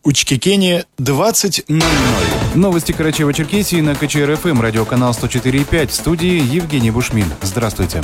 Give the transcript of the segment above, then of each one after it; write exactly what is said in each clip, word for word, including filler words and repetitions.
Учкекене двадцать ноль ноль. Новости Карачаево-Черкесии на КЧР-ФМ, радиоканал сто четыре и пять. В студии Евгений Бушмин. Здравствуйте.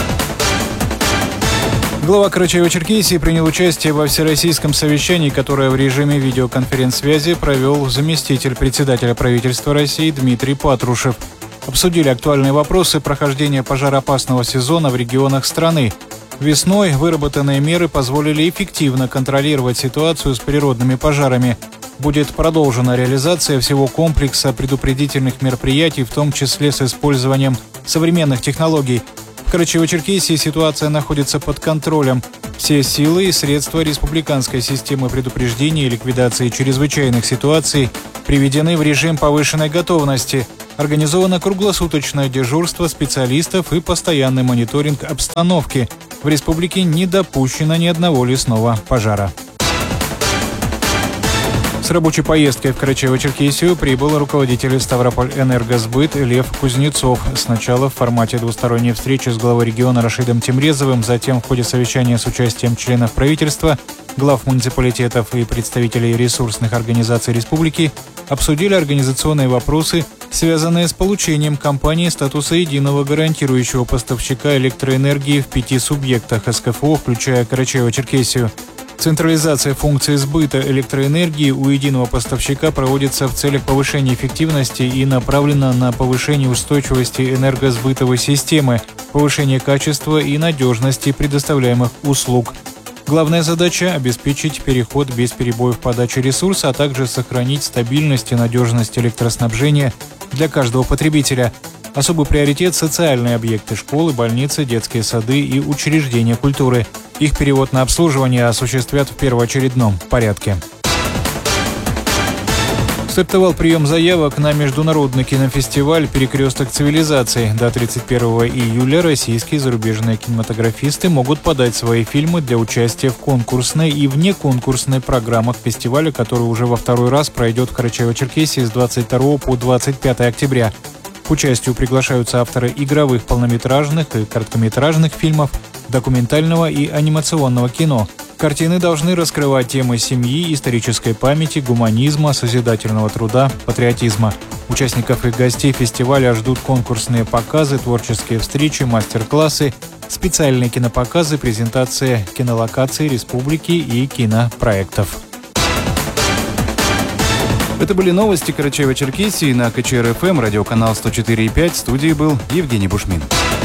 Глава Карачаево-Черкесии принял участие во всероссийском совещании, которое в режиме видеоконференц-связи провел заместитель председателя правительства России Дмитрий Патрушев. Обсудили актуальные вопросы прохождения пожароопасного сезона в регионах страны. Весной выработанные меры позволили эффективно контролировать ситуацию с природными пожарами. Будет продолжена реализация всего комплекса предупредительных мероприятий, в том числе с использованием современных технологий. В Карачаево-Черкесии ситуация находится под контролем. Все силы и средства республиканской системы предупреждения и ликвидации чрезвычайных ситуаций приведены в режим повышенной готовности. Организовано круглосуточное дежурство специалистов и постоянный мониторинг обстановки. В республике не допущено ни одного лесного пожара. С рабочей поездкой в Карачаево-Черкесию прибыл руководитель Ставрополь-Энергосбыт Лев Кузнецов. Сначала в формате двусторонней встречи с главой региона Рашидом Темрезовым, затем в ходе совещания с участием членов правительства, глав муниципалитетов и представителей ресурсных организаций республики обсудили организационные вопросы, связанные с получением компании статуса единого гарантирующего поставщика электроэнергии в пяти субъектах СКФО, включая Карачаево-Черкесию. Централизация функций сбыта электроэнергии у единого поставщика проводится в целях повышения эффективности и направлена на повышение устойчивости энергосбытовой системы, повышение качества и надежности предоставляемых услуг. Главная задача – обеспечить переход без перебоев подачи ресурса, а также сохранить стабильность и надежность электроснабжения для каждого потребителя. Особый приоритет – социальные объекты – школы, больницы, детские сады и учреждения культуры. Их перевод на обслуживание осуществят в первоочередном порядке. Стартовал прием заявок на международный кинофестиваль «Перекресток цивилизаций». До тридцать первого июля российские и зарубежные кинематографисты могут подать свои фильмы для участия в конкурсной и внеконкурсной программах фестиваля, который уже во второй раз пройдет в Карачаево-Черкесии с двадцать второго по двадцать пятое октября. К участию приглашаются авторы игровых полнометражных и короткометражных фильмов, документального и анимационного кино. Картины должны раскрывать темы семьи, исторической памяти, гуманизма, созидательного труда, патриотизма. Участников и гостей фестиваля ждут конкурсные показы, творческие встречи, мастер-классы, специальные кинопоказы, презентация кинолокаций республики и кинопроектов. Это были новости Карачаево-Черкесии на КЧР-ФМ, радиоканал сто четыре и пять. В студии был Евгений Бушмин.